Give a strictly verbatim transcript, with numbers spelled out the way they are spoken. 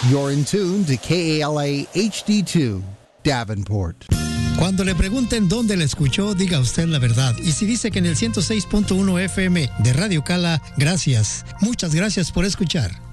You're in tune to K A L A H D two, Davenport. Cuando le pregunten dónde la escuchó, diga usted la verdad. Y si dice que en el ciento seis punto uno F M de Radio Cala, gracias. Muchas gracias por escuchar.